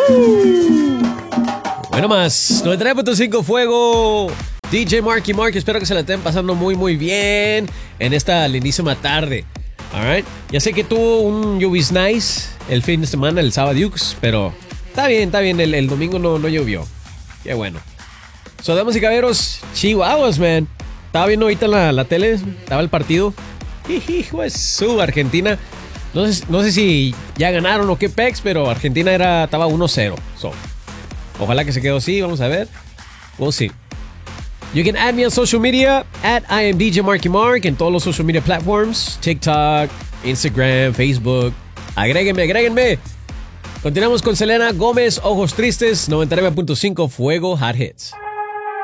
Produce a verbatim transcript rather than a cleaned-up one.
Bueno más, noventa y nueve punto cinco Fuego. D J Marky Mark, espero que se la estén pasando muy muy bien en esta lindísima tarde. Alright, ya sé que tuvo un Lluvis nice el fin de semana, el sábado, pero está bien, está bien, el, el domingo no, no llovió. Qué bueno. So, damas y caballeros, chihuahuas, man. Estaba viendo ahorita la, la tele, estaba el partido. Hijo de su Argentina. No sé, no sé si ya ganaron o qué pex, pero Argentina era, estaba uno cero. So, ojalá que se quede así, vamos a ver. We'll see. You can add me on social media at I am D J Marky Mark en todos los social media platforms. TikTok, Instagram, Facebook. Agréguenme, agréguenme. Continuamos con Selena Gómez, Ojos Tristes, noventa y nueve punto cinco Fuego Hot Hits.